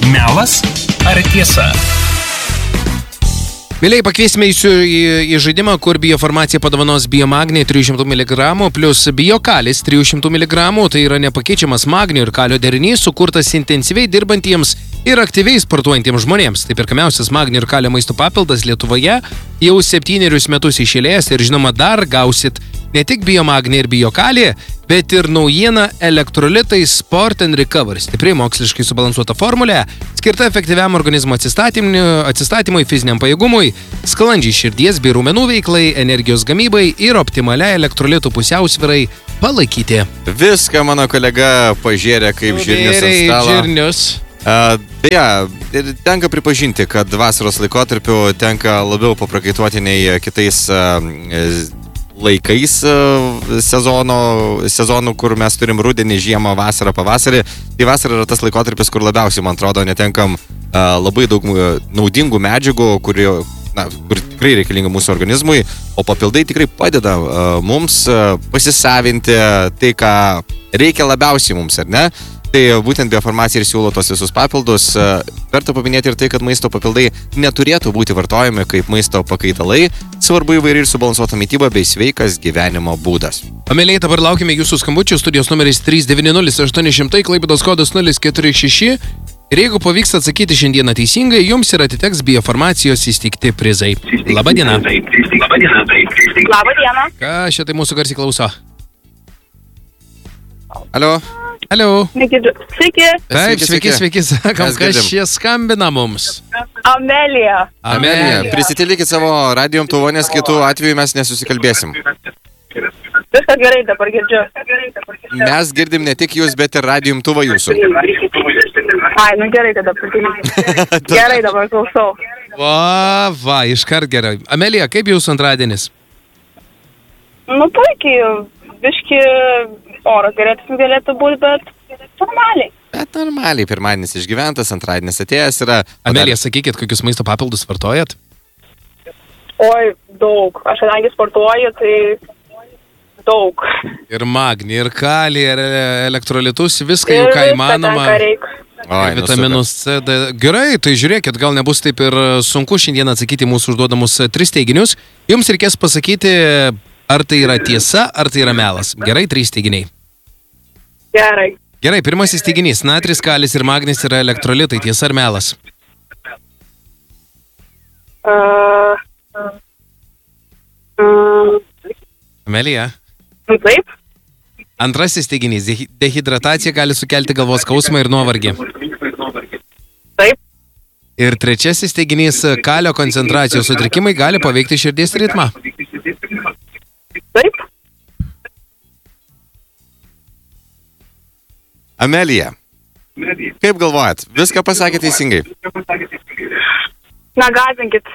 Melas ar tiesa? Mėlyi, pakviesime į žaidimą, kur biofarmacija padovanos biomagnį 300 mg plus biokalis 300 mg. Tai yra nepakeičiamas magnio ir kalio derinys, sukurtas intensyviai dirbantiems ir aktyviai sportuojantiems žmonėms. Tai perkamiausias magnio ir kalio maisto papildas Lietuvoje jau 7 metus iš eilės ir žinoma dar gausit ne tik biomagnį ir biokalį, bet ir naujieną elektrolitai Sport & Recover. Stipriai moksliškai subalansuota formulė, skirta efektyviam organizmo atsistatymui, fiziniam pajėgumui, sklandžiai širdies bei raumenų veiklai, energijos gamybai ir optimaliai elektrolitų pusiausvyrai palaikyti. Viską mano kolega pažėrė kaip žirnius ant stalo. Žirnius. Ir tenka pripažinti, kad vasaros laikotarpiu tenka labiau paprakaituoti nei kitais laikais sezonų, kur mes turim rudenį, žiemą, vasarą, pavasarį. Tai vasara yra tas laikotarpis, kur labiausiai, man atrodo, netenkam labai daug naudingų medžiagų, kur tikrai reikalinga mūsų organizmui, o papildai tikrai padeda mums pasisavinti tai, ką reikia labiausiai mums, ar ne? Tai būtent biofarmacija ir siūlo tos visus papildus. Verta paminėti ir tai, kad maisto papildai neturėtų būti vartojami kaip maisto pakaitalai. Svarbu įvairi ir subalansuota mityba bei sveikas gyvenimo būdas. Mėlyje, dabar laukime jūsų skambučių. Studijos numeris 390 800, Klaipėdos kodas 046. Ir jeigu pavyks atsakyti šiandieną teisingai, jums ir atiteks biofarmacijos įsteigti prizai. Labadiena. Labadiena. Ką šitai mūsų garsiai klauso? Alio. Sveiki. Taip, sveiki. Sakom, kas čia skambina mums? Amelija. Prisitilikit savo radijo imtuvo, nes kitų atveju mes nesusikalbėsim. Viskas gerai, dabar girdžiu. Mes girdim ne tik jūs, bet ir radijo imtuvą jūsų. Ai, gerai, tada patikime. Gerai, dabar klausau. Va, iškart gerai. Amelija, kaip jūsų antradienis? Puikiai, biški oras galėtų būti, bet normaliai. Bet normaliai, pirmadienis išgyventas, antradienis atėjęs yra. Amelija, sakykit, kokius maisto papildus vartojat? Oi, daug. Aš kadangi sportuoju, tai daug. Ir magnį, ir kalį, ir elektrolitus, viską jau ką įmanoma. Vitaminus C, D. Gerai, tai žiūrėkit, gal nebus taip ir sunku šiandien atsakyti mūsų užduodamus 3 teiginius. Jums reikės pasakyti, ar tai yra tiesa, ar tai yra melas. Gerai, 3 teiginiai. Gerai, pirmasis teiginys. Natris, kalis ir magnis yra elektrolitai. Tiesa ar melas? Amelija? Taip. Antrasis teiginys. Dehidratacija gali sukelti galvos skausmą ir nuovargį. Taip. Ir trečiasis teiginys. Kalio koncentracijos sutrikimai gali paveikti širdies ritmą. Taip. Amelija, kaip galvojat? Viską pasakė teisingai? Negazinkit.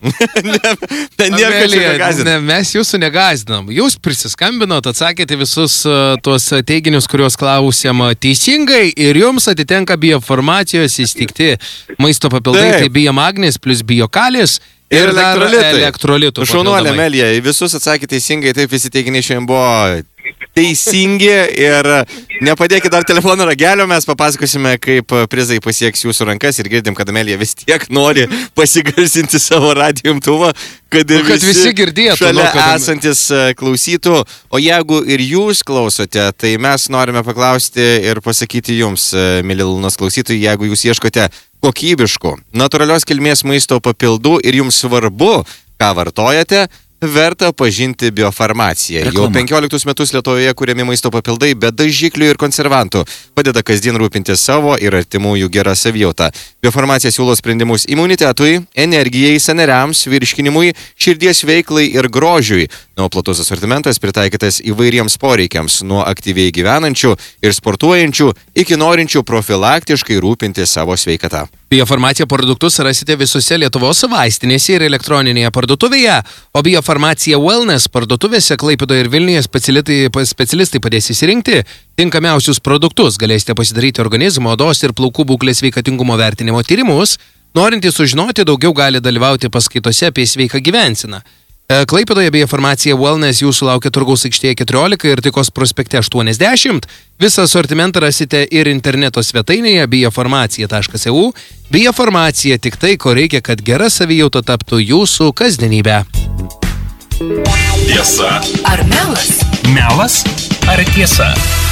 Ne, mes jūsų negazinam. Jūs prisiskambinot, atsakėte visus tuos teiginius, kuriuos klausėm teisingai ir jums atitenka biofarmacijos įsteigti maisto papildai. Tai biomagnis plus biokalis ir elektrolitų. Šaunuolė, Amelija, visus atsakė teisingai, taip visi teiginiai šiandien buvo teisingi ir nepadėkit dar telefono ragelio, mes papasakosime, kaip prizai pasieks jūsų rankas ir girdim, kad Amelija vis tiek nori pasigarsinti savo radijo imtuvą, kad ir visi girdėtų, šalia esantis klausytų. O jeigu ir jūs klausote, tai mes norime paklausti ir pasakyti jums, mėly Lunos klausytojai, jeigu jūs ieškote kokybiškų, natūralios kilmės maisto papildų ir jums svarbu, ką vartojate, verta pažinti biofarmaciją. Jau 15 metus Lietuvoje kuriami maisto papildai be dažiklių ir konservantų. Padeda kasdien rūpinti savo ir artimųjų gerą savijautą. Biofarmacija siūlo sprendimus imunitetui, energijai, sąnariams, virškinimui, širdies veiklai ir grožiui. Nuo platus asortimentas pritaikytas įvairiems poreikiams, nuo aktyviai gyvenančių ir sportuojančių iki norinčių profilaktiškai rūpinti savo sveikatą. Biofarmacija produktus rasite visose Lietuvos vaistinėse ir elektroninėje parduotuvėje, o Biofarmacija Wellness parduotuvėse Klaipėdoje ir Vilniuje specialistai padės įsirinkti tinkamiausius produktus. Galėsite pasidaryti organizmo, odos ir plaukų būklės sveikatingumo vertinimo tyrimus. Norintys sužinoti daugiau gali dalyvauti paskaitose apie sveiką gyvenseną. Klaipėdoje Biofarmacija Wellness jūsų laukia Turgaus aikštėje 14 ir Taikos prospekte 80. Visą asortimentą rasite ir interneto svetainėje biofarmacija.eu. Biofarmacija tik tai, ko reikia, kad gera savijauta taptų jūsų kasdienybė. Tiesa ar melas? Melas ar tiesa?